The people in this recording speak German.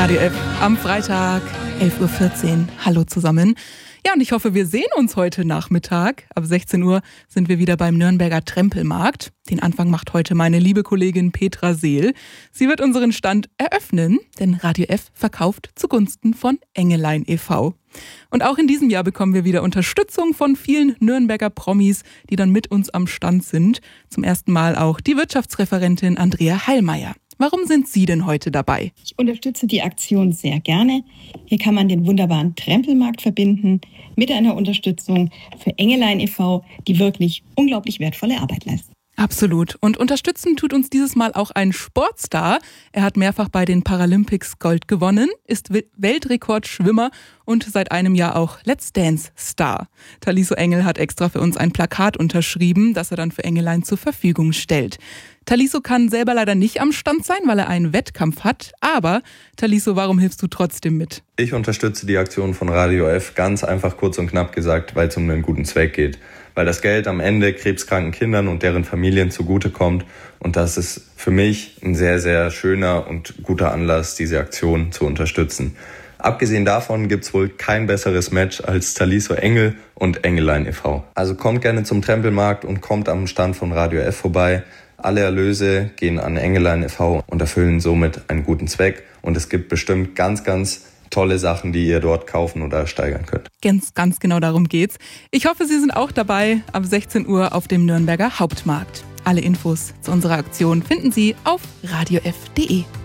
Radio F am Freitag, 11.14 Uhr. Hallo zusammen. Ja, und ich hoffe, wir sehen uns heute Nachmittag. Ab 16 Uhr sind wir wieder beim Nürnberger Trempelmarkt. Den Anfang macht heute meine liebe Kollegin Petra Seel. Sie wird unseren Stand eröffnen, denn Radio F verkauft zugunsten von Engelein e.V. Und auch in diesem Jahr bekommen wir wieder Unterstützung von vielen Nürnberger Promis, die dann mit uns am Stand sind. Zum ersten Mal auch die Wirtschaftsreferentin Andrea Heilmeier. Warum sind Sie denn heute dabei? Ich unterstütze die Aktion sehr gerne. Hier kann man den wunderbaren Trempelmarkt verbinden mit einer Unterstützung für Engelein e.V., die wirklich unglaublich wertvolle Arbeit leistet. Absolut. Und unterstützen tut uns dieses Mal auch ein Sportstar. Er hat mehrfach bei den Paralympics Gold gewonnen, ist Weltrekordschwimmer und seit einem Jahr auch Let's Dance-Star. Talisso Engel hat extra für uns ein Plakat unterschrieben, das er dann für Engelein zur Verfügung stellt. Talisso kann selber leider nicht am Stand sein, weil er einen Wettkampf hat. Aber Talisso, warum hilfst du trotzdem mit? Ich unterstütze die Aktion von Radio F ganz einfach, kurz und knapp gesagt, weil es um einen guten Zweck geht. Weil das Geld am Ende krebskranken Kindern und deren Familien zugutekommt. Und das ist für mich ein sehr, sehr schöner und guter Anlass, diese Aktion zu unterstützen. Abgesehen davon gibt's wohl kein besseres Match als Talisso Engel und Engelein e.V. Also kommt gerne zum Trempelmarkt und kommt am Stand von Radio F vorbei. Alle Erlöse gehen an Engelein e.V. und erfüllen somit einen guten Zweck. Und es gibt bestimmt ganz, ganz tolle Sachen, die ihr dort kaufen oder steigern könnt. Ganz genau darum geht's. Ich hoffe, Sie sind auch dabei ab 16 Uhr auf dem Nürnberger Hauptmarkt. Alle Infos zu unserer Aktion finden Sie auf radiof.de.